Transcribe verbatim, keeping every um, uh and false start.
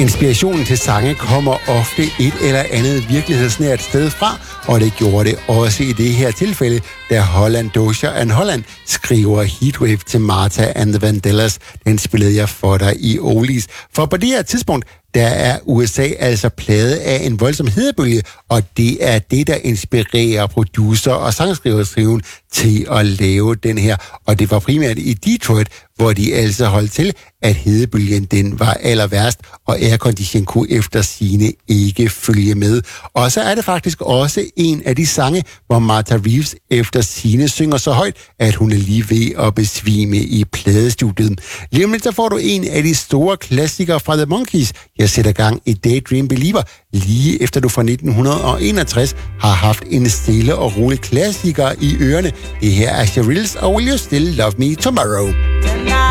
Inspirationen til sange kommer ofte et eller andet virkelighedsnært sted fra, og det gjorde det også i det her tilfælde, da Holland Dozier and Holland skriver Heatwave til Martha and the Vandellas. Den spillede jeg for dig i Oldies. For på det her tidspunkt, der er U S A altså plaget af en voldsom hedebølge, og det er det, der inspirerer producer og sangskrivertriven til at lave den her. Og det var primært i Detroit, hvor de altså holdt til, at hedebølgen den var aller værst, og aircondition kunne efter sigende ikke følge med. Og så er det faktisk også en af de sange, hvor Martha Reeves efter sigende synger så højt, at hun er lige ved at besvime i pladestudiet. Lige om lidt, så får du en af de store klassikere fra The Monkees. Jeg sætter gang i Daydream Believer, lige efter du fra nitten enogtres har haft en stille og rolig klassiker i ørerne. Det her er Cheryl's og Will You Still Love Me Tomorrow.